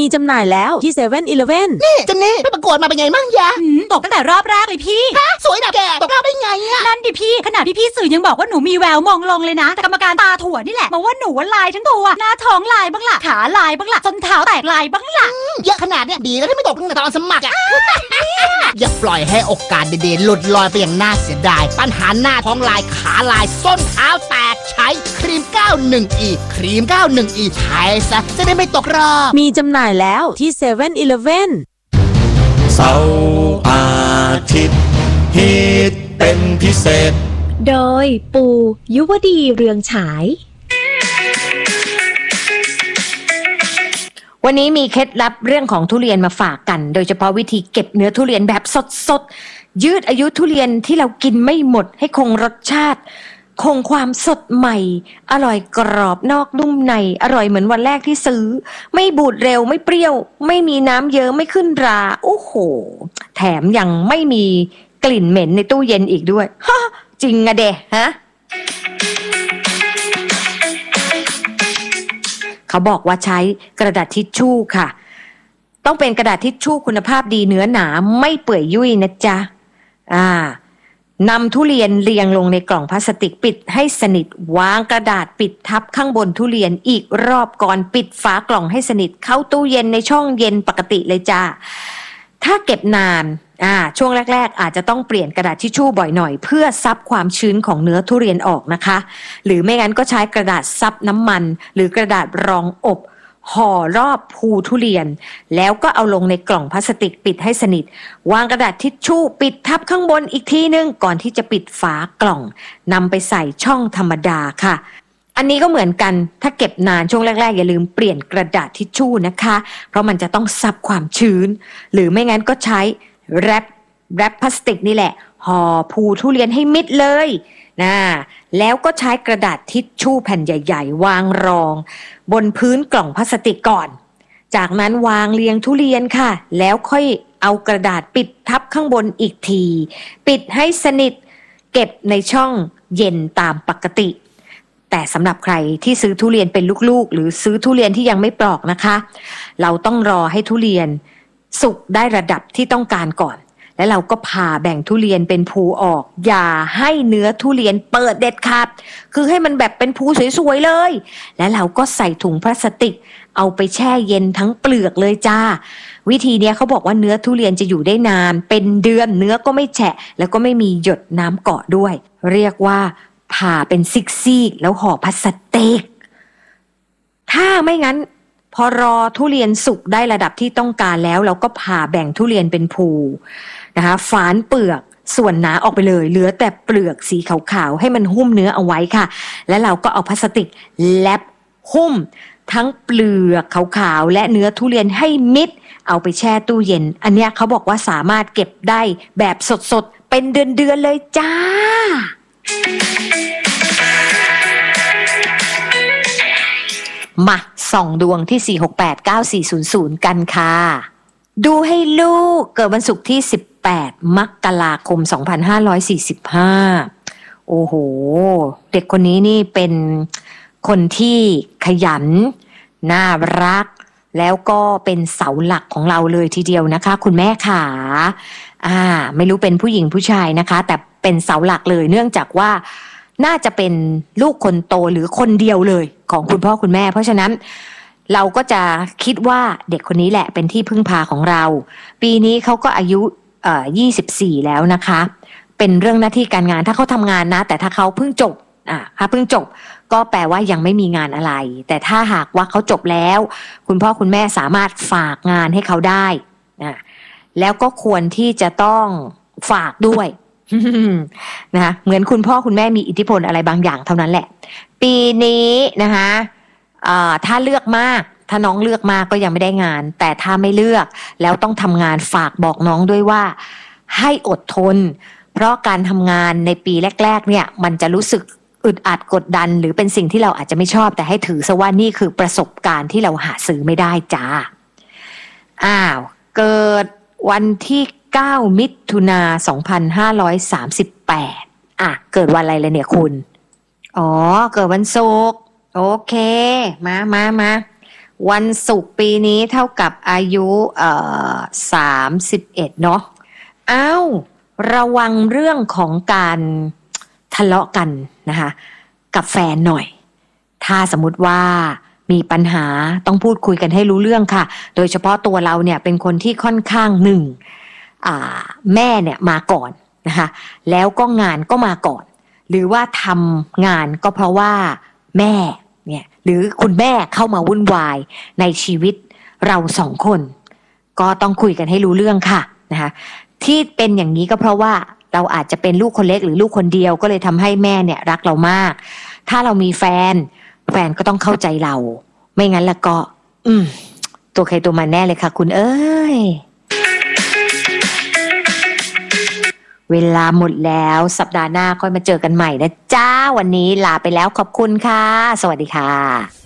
มีจำหน่ายแล้วที่ 7-Eleven นี่เจนนี่ไปประกวดมาเป็นไงมั่งยะตกตั้งแต่รอบแรกเลยพี่สวยนะแกตกรอบได้ไงอะนั่นดิพี่ขนาดพี่สื่อยังบอกว่าหนูมีแววมองลงเลยนะแต่กรรมการตาถั่วนี่แหละบอกว่าหนูลายทั้งตัวหน้าท้องลายบ้างล่ะขาลายบ้างล่ะส้นเท้าแตกลายบ้างล่ะเยอะขนาดเนี้ยดีแล้วที่ไม่ตกตั้งแต่ตอนสมัครอะอย่าปล่อยให้โอกาสเด่นๆหลุดลอยไปอย่างน่าเสียดายปัญหาหน้าท้องลายขาลายส้นเท้าแตกใช้ครีม 91E ครีม 91E ใช้ซะจะได้ไม่ตกรอบมีจำหน่ายแล้วที่ 7-Eleven เสาร์อาทิตย์ฮิตเป็นพิเศษโดยปูยุวดีเรืองฉายวันนี้มีเคล็ดลับเรื่องของทุเรียนมาฝากกันโดยเฉพาะวิธีเก็บเนื้อทุเรียนแบบสดๆยืดอายุทุเรียนที่เรากินไม่หมดให้คงรสชาติคงความสดใหม่อร่อยกรอบนอกนุ่มในอร่อยเหมือนวันแรกที่ซื้อไม่บูดเร็วไม่เปรี้ยวไม่มีน้ำเยิ้มไม่ขึ้นราโอ้โหแถมยังไม่มีกลิ่นเหม็นในตู้เย็นอีกด้วยฮะจริงอะเดะฮะเขาบอกว่าใช้กระดาษทิชชู่ค่ะต้องเป็นกระดาษทิชชู่คุณภาพดีเนื้อหนาไม่เปื่อยยุ่ยนะจ๊ะนำทุเรียนเรียงลงในกล่องพลาสติกปิดให้สนิทวางกระดาษปิดทับข้างบนทุเรียนอีกรอบก่อนปิดฝากล่องให้สนิทเข้าตู้เย็นในช่องเย็นปกติเลยจ้าถ้าเก็บนานช่วงแรกๆอาจจะต้องเปลี่ยนกระดาษทิชชู่บ่อยหน่อยเพื่อซับความชื้นของเนื้อทุเรียนออกนะคะหรือไม่งั้นก็ใช้กระดาษซับน้ำมันหรือกระดาษรองอบห่อรอบภูทุเรียนแล้วก็เอาลงในกล่องพลาสติกปิดให้สนิทวางกระดาษทิชชู่ปิดทับข้างบนอีกทีนึงก่อนที่จะปิดฝากล่องนำไปใส่ช่องธรรมดาค่ะอันนี้ก็เหมือนกันถ้าเก็บนานช่วงแรกๆอย่าลืมเปลี่ยนกระดาษทิชชู่นะคะเพราะมันจะต้องซับความชื้นหรือไม่งั้นก็ใช้แรปพลาสติกนี่แหละห่อภูทุเรียนให้มิดเลยแล้วก็ใช้กระดาษทิชชู่แผ่นใหญ่ๆวางรองบนพื้นกล่องพลาสติกก่อนจากนั้นวางเรียงทุเรียนค่ะแล้วค่อยเอากระดาษปิดทับข้างบนอีกทีปิดให้สนิทเก็บในช่องเย็นตามปกติแต่สำหรับใครที่ซื้อทุเรียนเป็นลูกๆหรือซื้อทุเรียนที่ยังไม่ปลอกนะคะเราต้องรอให้ทุเรียนสุกได้ระดับที่ต้องการก่อนแล้วเราก็ผ่าแบ่งทุเรียนเป็นภูออกอย่าให้เนื้อทุเรียนเปิดเด็ดขาดคือให้มันแบบเป็นภูสวยๆเลยแล้วเราก็ใส่ถุงพลาสติกเอาไปแช่เย็นทั้งเปลือกเลยจ้าวิธีนี้เขาบอกว่าเนื้อทุเรียนจะอยู่ได้นานเป็นเดือนเนื้อก็ไม่แฉะแล้วก็ไม่มีหยดน้ำเกาะด้วยเรียกว่าผ่าเป็นซีกๆแล้วห่อพลาสติกถ้าไม่งั้นพอรอทุเรียนสุกได้ระดับที่ต้องการแล้วเราก็ผ่าแบ่งทุเรียนเป็นภูนะคะฝานเปลือกส่วนหนาออกไปเลยเหลือแต่เปลือกสีขาวๆให้มันหุ้มเนื้อเอาไว้ค่ะแล้วเราก็เอาพลาสติกแลบหุ้มทั้งเปลือกขาวๆและเนื้อทุเรียนให้มิดเอาไปแช่ตู้เย็นอันเนี้ยเขาบอกว่าสามารถเก็บได้แบบสดๆเป็นเดือนๆเลยจ้ามาส่องดวงที่4689400กันค่ะดูให้ลูกเกิดวันศุกร์ที่18มกราคม2545โอ้โหเด็กคนนี้นี่เป็นคนที่ขยันน่ารักแล้วก็เป็นเสาหลักของเราเลยทีเดียวนะคะคุณแม่ขาไม่รู้เป็นผู้หญิงผู้ชายนะคะแต่เป็นเสาหลักเลยเนื่องจากว่าน่าจะเป็นลูกคนโตหรือคนเดียวเลยของคุณพ่อคุณแม่เพราะฉะนั้นเราก็จะคิดว่าเด็กคนนี้แหละเป็นที่พึ่งพาของเราปีนี้เขาก็อายุ24แล้วนะคะเป็นเรื่องหน้าที่การงานถ้าเขาทำงานนะแต่ถ้าเขาเพิ่งจบถ้าเพิ่งจบก็แปลว่ายังไม่มีงานอะไรแต่ถ้าหากว่าเขาจบแล้วคุณพ่อคุณแม่สามารถฝากงานให้เขาได้แล้วก็ควรที่จะต้องฝากด้วยนะคะเหมือนคุณพ่อคุณแม่มีอิทธิพลอะไรบางอย่างเท่านั้นแหละปีนี้นะคะถ้าเลือกมากถ้าน้องเลือกมากก็ยังไม่ได้งานแต่ถ้าไม่เลือกแล้วต้องทำงานฝากบอกน้องด้วยว่าให้อดทนเพราะการทำงานในปีแรกๆเนี่ยมันจะรู้สึกอึดอัดกดดันหรือเป็นสิ่งที่เราอาจจะไม่ชอบแต่ให้ถือซะว่านี่คือประสบการณ์ที่เราหาซื้อไม่ได้จ้าเกิดวันที่9มิถุนา2538เกิดวันอะไรเลยเนี่ยคุณเกิดวันศุกร์โอเคมาวันศุกร์ปีนี้เท่ากับอายุ31เนาะอ้าวระวังเรื่องของการทะเลาะกันนะคะกับแฟนหน่อยถ้าสมมุติว่ามีปัญหาต้องพูดคุยกันให้รู้เรื่องค่ะโดยเฉพาะตัวเราเนี่ยเป็นคนที่ค่อนข้างแม่เนี่ยมาก่อนนะคะแล้วก็งานก็มาก่อนหรือว่าทำงานก็เพราะว่าแม่เนี่ยหรือคุณแม่เข้ามาวุ่นวายในชีวิตเราสองคนก็ต้องคุยกันให้รู้เรื่องค่ะนะคะที่เป็นอย่างนี้ก็เพราะว่าเราอาจจะเป็นลูกคนเล็กหรือลูกคนเดียวก็เลยทำให้แม่เนี่ยรักเรามากถ้าเรามีแฟนก็ต้องเข้าใจเราไม่งั้นแล้วก็ตัวใครตัวมันแน่เลยค่ะคุณเอ้ยเวลาหมดแล้วสัปดาห์หน้าค่อยมาเจอกันใหม่นะจ้าวันนี้ลาไปแล้วขอบคุณค่ะสวัสดีค่ะ